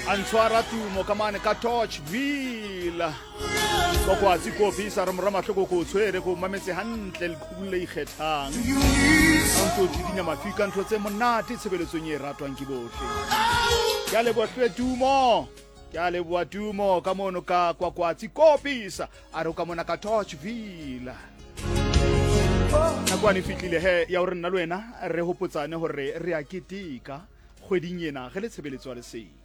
Antshwara tumo ka mane ka Torchville go kwa Kopi sa re mora mahloko go tshwere go mametse hantle le khubule ikgethang ntse didinya mafika ntho tse monate tshebeletsong e ratwang ke bohle ya le bohle tumo ya le bua tumo ka mono ka kwa Kopi sa a re ka mona ka Torchville nakwane fitlile he ya hore nna le wena re hopotsane hore re a ketika kgweding ena ge le tshebeletso le se